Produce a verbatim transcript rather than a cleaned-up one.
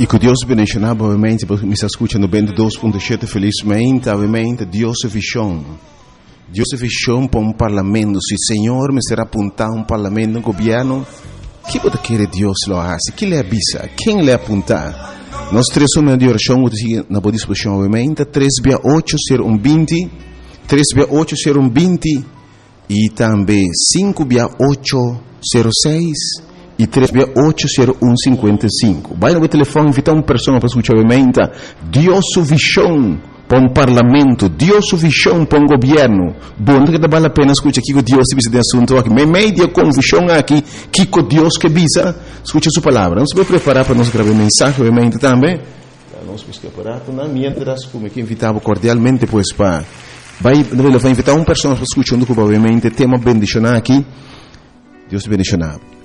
E que Deus bendicionava, obviamente, porque me está escutando noventa e dois ponto sete, felizmente, obviamente, Deus é visão. Deus é visão para um parlamento. Se o Senhor me será apontar um parlamento, um governo, o que pode querer Deus lo hace? Que lhe avisa? Quem lhe apontar? Nós três somos de oração, na boa disposição, obviamente, três via oito zero um vinte, três via oito zero um vinte, e também cinco via oito zero seis, e três via oito zero um cinquenta e cinco. Vai no telefone, invitar uma pessoa para escutar, obviamente, Deus sua visão para um parlamento, Deus sua visão para um governo. Bom, que vale a pena escutar aqui que Deus se visa de assunto aqui. Me media com visão aqui, que com Deus que visa, escute sua palavra. Nós vamos preparar para nós gravar mensagem, obviamente, também. Nós vamos preparar, não, mientras, como que invitava cordialmente, pois, para... Vai, vai invitar uma pessoa para escutar, obviamente, tema bendicionar aqui. Deus te bendicionar.